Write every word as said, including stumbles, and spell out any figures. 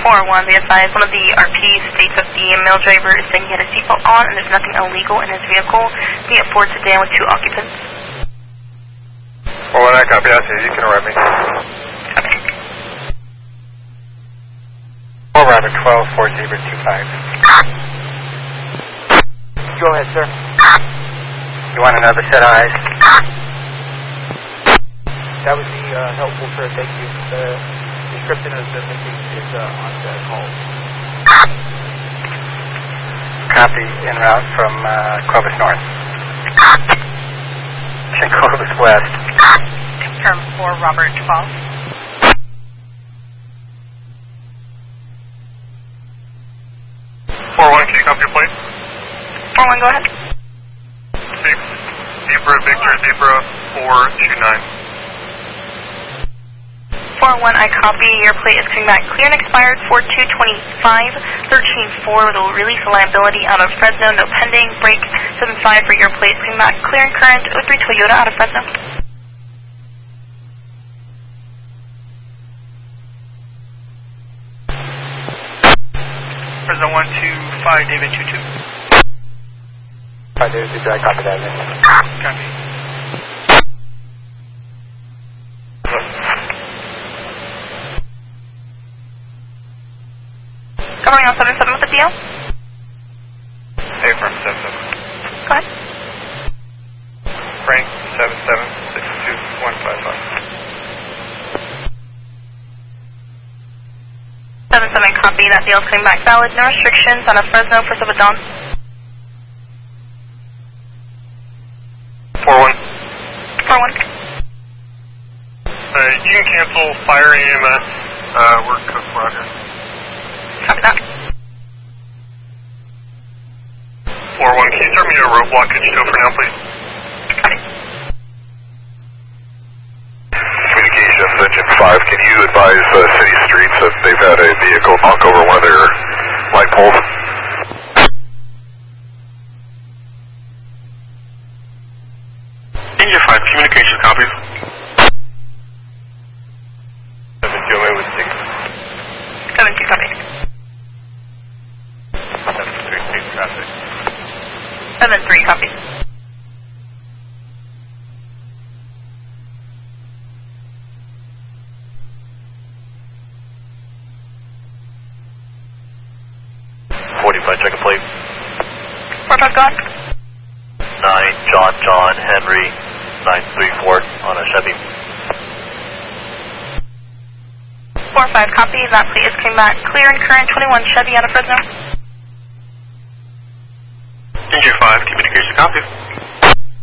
four one, be advised, one of the R Ps states that the male driver is saying he had a seatbelt on and there's nothing illegal in his vehicle. The Ford sedan with two occupants. four one, I copy. I see. You can arrive me. Okay. four Robert twelve, four Zebra two five. Go ahead, sir. You want another set of eyes? That would be uh, helpful, sir. Thank you. The description of the missing is uh, on the call. Copy, en route from uh, Clovis North. And Clovis West. Confirm four Robert twelve. four one, can you copy your plate? four one, go ahead. six Zebra Victor Zebra four two nine. four one, I copy. Your plate is coming back clear and expired four two twenty-five, thirteen four will release liability out of Fresno, no pending. Break seven five for your plate is coming back clear and current. oh three Toyota out of Fresno. Fresno one two five, David two two. five David two two, I copy that. Copy. Covering on seven seven with the D L. Hey, from seven seven. Go ahead. Frank seven seven six two one five five. seven seven, copy. That deal is coming back valid. No restrictions on a Fresno for Sabadon. four one. four one. Uh, you can cancel fire E M S. Uh, we're Coast Roger. Copy that. four one, can you start me a roadblock at Chino for now, please? Copy. Communications Engine five, can you advise uh, City Streets if they've had a vehicle knock over one of their light poles? Engine five, communication copies. seven two, with six. seven two, copy. seven three, six traffic. seven three, copy. forty-five, check a plate. four five, go ahead. nine, John John Henry, nine three four on a Chevy. four five, copy. That plate is coming back clear and current. twenty-one Chevy out of Fresno. Engine five, communication copies.